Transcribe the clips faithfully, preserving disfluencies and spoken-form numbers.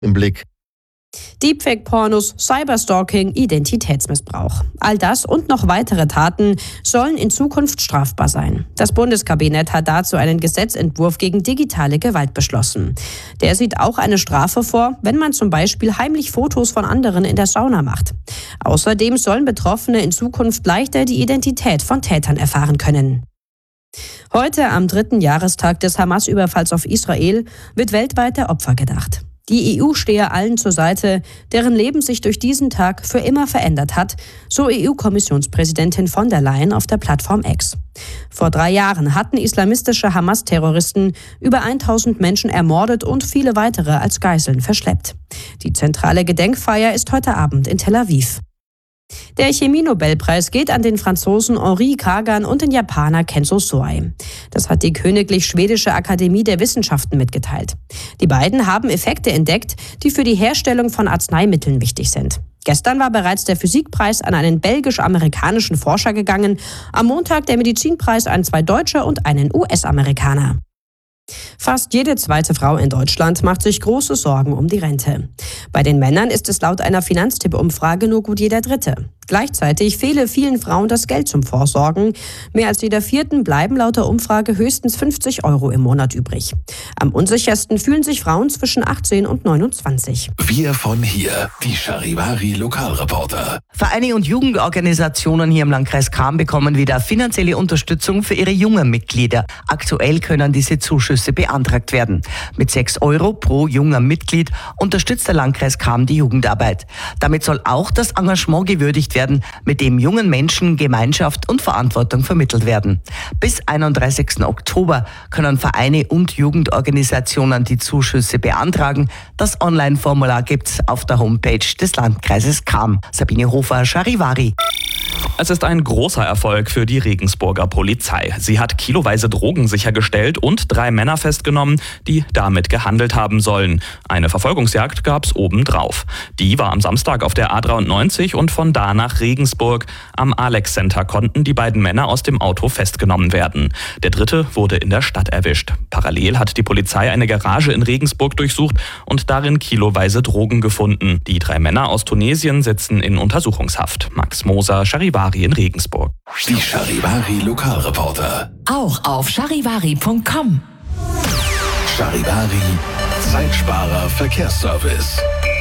im Blick. Deepfake-Pornos, Cyberstalking, Identitätsmissbrauch. All das und noch weitere Taten sollen in Zukunft strafbar sein. Das Bundeskabinett hat dazu einen Gesetzentwurf gegen digitale Gewalt beschlossen. Der sieht auch eine Strafe vor, wenn man zum Beispiel heimlich Fotos von anderen in der Sauna macht. Außerdem sollen Betroffene in Zukunft leichter die Identität von Tätern erfahren können. Heute, am dritten Jahrestag des Hamas-Überfalls auf Israel, wird weltweit der Opfer gedacht. Die E U stehe allen zur Seite, deren Leben sich durch diesen Tag für immer verändert hat, so E U-Kommissionspräsidentin von der Leyen auf der Plattform X. Vor drei Jahren hatten islamistische Hamas-Terroristen über tausend Menschen ermordet und viele weitere als Geiseln verschleppt. Die zentrale Gedenkfeier ist heute Abend in Tel Aviv. Der Chemie-Nobelpreis geht an den Franzosen Henri Kagan und den Japaner Kenzo Soei. Das hat die Königlich Schwedische Akademie der Wissenschaften mitgeteilt. Die beiden haben Effekte entdeckt, die für die Herstellung von Arzneimitteln wichtig sind. Gestern war bereits der Physikpreis an einen belgisch-amerikanischen Forscher gegangen, am Montag der Medizinpreis an zwei Deutsche und einen U S-Amerikaner. Fast jede zweite Frau in Deutschland macht sich große Sorgen um die Rente. Bei den Männern ist es laut einer Finanztipp-Umfrage nur gut jeder Dritte. Gleichzeitig fehle vielen Frauen das Geld zum Vorsorgen. Mehr als jeder Vierten bleiben laut der Umfrage höchstens fünfzig Euro im Monat übrig. Am unsichersten fühlen sich Frauen zwischen achtzehn und neunundzwanzig. Wir von hier, die Charivari Lokalreporter. Vereine und Jugendorganisationen hier im Landkreis Cham bekommen wieder finanzielle Unterstützung für ihre jungen Mitglieder. Aktuell können diese Zuschüsse beantragt werden. Mit sechs Euro pro junger Mitglied unterstützt der Landkreis Cham die Jugendarbeit. Damit soll auch das Engagement gewürdigt werden, mit dem jungen Menschen Gemeinschaft und Verantwortung vermittelt werden. Bis einunddreißigsten Oktober können Vereine und Jugendorganisationen die Zuschüsse beantragen. Das Online-Formular gibt's auf der Homepage des Landkreises Cham. Sabine Hofer, Charivari. Es ist ein großer Erfolg für die Regensburger Polizei. Sie hat kiloweise Drogen sichergestellt und drei Männer festgenommen, die damit gehandelt haben sollen. Eine Verfolgungsjagd gab's obendrauf. Die war am Samstag auf der A dreiundneunzig und von da nach Regensburg. Am Alex Center konnten die beiden Männer aus dem Auto festgenommen werden. Der dritte wurde in der Stadt erwischt. Parallel hat die Polizei eine Garage in Regensburg durchsucht und darin kiloweise Drogen gefunden. Die drei Männer aus Tunesien sitzen in Untersuchungshaft. Max Moser, Charivari in Regensburg. Die Charivari Lokalreporter. Auch auf charivari punkt com. Charivari, Zeitsparer Verkehrsservice.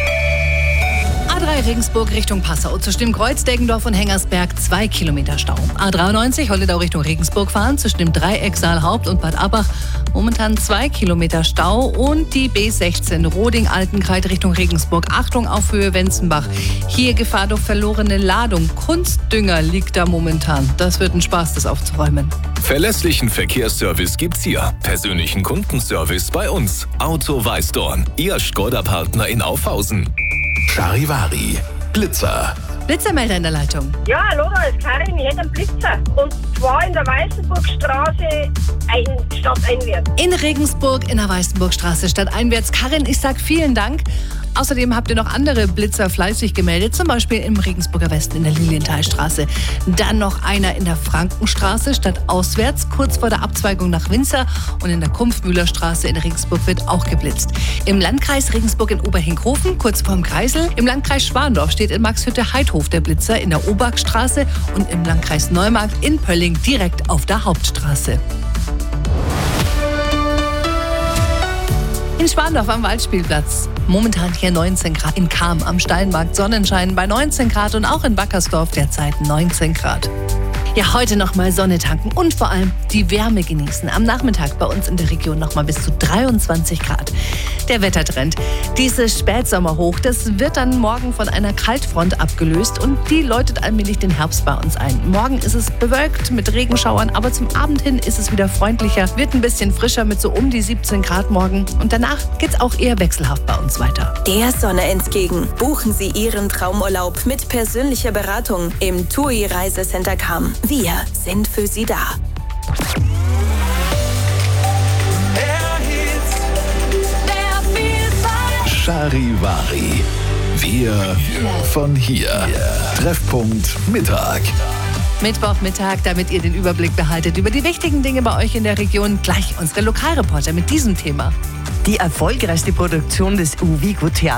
A drei Regensburg Richtung Passau, zwischen dem Kreuz Deggendorf und Hengersberg zwei Kilometer Stau. A dreiundneunzig Holledau Richtung Regensburg fahren, zwischen dem Dreieck Saalhaupt und Bad Abbach momentan zwei Kilometer Stau. Und die B sechzehn Roding-Altenkreid Richtung Regensburg. Achtung auf Höhe Wenzenbach. Hier Gefahr durch verlorene Ladung. Kunstdünger liegt da momentan. Das wird ein Spaß, das aufzuräumen. Verlässlichen Verkehrsservice gibt's hier. Persönlichen Kundenservice bei uns. Auto Weißdorn, Ihr Skoda-Partner in Aufhausen. Charivari, Blitzer. Blitzermelder in der Leitung. Ja, hallo, da ist Karin, ich hätte einen Blitzer. Und zwar in der Weißenburgstraße ein, stadteinwärts. In Regensburg in der Weißenburgstraße stadteinwärts. Karin, ich sag vielen Dank. Außerdem habt ihr noch andere Blitzer fleißig gemeldet, zum Beispiel im Regensburger Westen in der Lilienthalstraße. Dann noch einer in der Frankenstraße stadtauswärts, kurz vor der Abzweigung nach Winzer. Und in der Kumpfmühlerstraße in Regensburg wird auch geblitzt. Im Landkreis Regensburg in Oberhinkhofen, kurz vorm Kreisel. Im Landkreis Schwandorf steht in Maxhütte-Heidhof der Blitzer in der Obergstraße. Und im Landkreis Neumarkt in Pölling direkt auf der Hauptstraße. In Schwandorf am Waldspielplatz. Momentan hier neunzehn Grad. In Cham am Steinmarkt Sonnenschein bei neunzehn Grad und auch in Backersdorf derzeit neunzehn Grad. Ja, heute nochmal Sonne tanken und vor allem die Wärme genießen. Am Nachmittag bei uns in der Region nochmal bis zu dreiundzwanzig Grad. Der Wettertrend. Dieses Spätsommerhoch, das wird dann morgen von einer Kaltfront abgelöst und die läutet allmählich den Herbst bei uns ein. Morgen ist es bewölkt mit Regenschauern, aber zum Abend hin ist es wieder freundlicher, wird ein bisschen frischer mit so um die siebzehn Grad morgen und danach geht's auch eher wechselhaft bei uns weiter. Der Sonne entgegen. Buchen Sie Ihren Traumurlaub mit persönlicher Beratung im TUI Reisecenter Cham. Wir sind für Sie da. Charivari. Wir von hier. Treffpunkt Mittag. Mittwochmittag, damit ihr den Überblick behaltet über die wichtigen Dinge bei euch in der Region. Gleich unsere Lokalreporter mit diesem Thema. Die erfolgreichste Produktion des Uvigo Theater